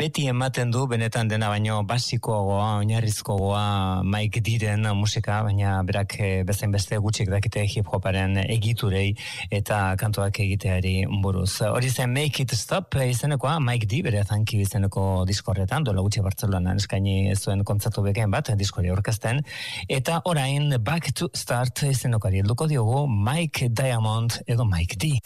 beti ematen du benetan dena baino basikoagoa, oinarrizkoagoa Mike Diren musika, baina berak bezain beste gutxik dakite hip hoparen egiturei eta kantuak egiteari buruz. Hori zen Make It Stop izenekoa, Mike D bere Thank You izeneko diskorretan, dola gutxi Bartzelonan eskaini zuen kontzertu bekain bat, diskori aurkezten, eta orain Back to Start izenekari helduko diogu Mike Diamond edo Mike D.